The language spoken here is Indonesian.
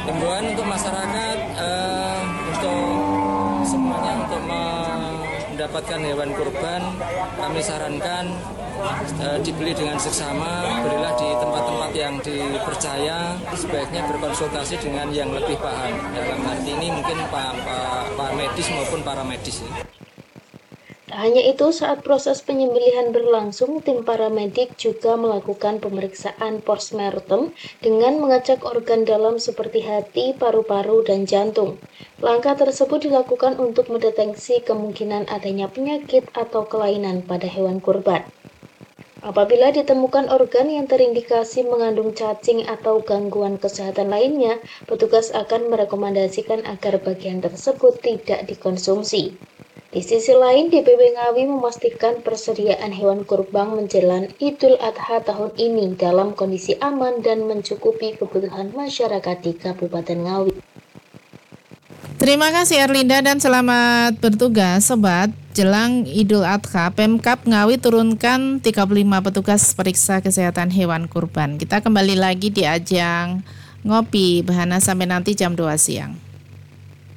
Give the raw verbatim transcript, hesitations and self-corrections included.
Himbauan untuk masyarakat eh, untuk semuanya untuk mendapatkan hewan kurban, kami sarankan eh, dibeli dengan seksama, belilah di tempat-tempat yang dipercaya, sebaiknya berkonsultasi dengan yang lebih paham. Dalam arti ini mungkin pak, pak, pak medis maupun para medis. Tak hanya itu, saat proses penyembelihan berlangsung, tim paramedik juga melakukan pemeriksaan postmortem dengan mengecek organ dalam seperti hati, paru-paru, dan jantung. Langkah tersebut dilakukan untuk mendeteksi kemungkinan adanya penyakit atau kelainan pada hewan kurban. Apabila ditemukan organ yang terindikasi mengandung cacing atau gangguan kesehatan lainnya, petugas akan merekomendasikan agar bagian tersebut tidak dikonsumsi. Di sisi lain, D P W Ngawi memastikan persediaan hewan kurban menjelang Idul Adha tahun ini dalam kondisi aman dan mencukupi kebutuhan masyarakat di Kabupaten Ngawi. Terima kasih Erlinda dan selamat bertugas Sobat. Jelang Idul Adha, Pemkab Ngawi turunkan tiga puluh lima petugas periksa kesehatan hewan kurban. Kita kembali lagi di ajang ngopi Bahana sampai nanti jam dua siang.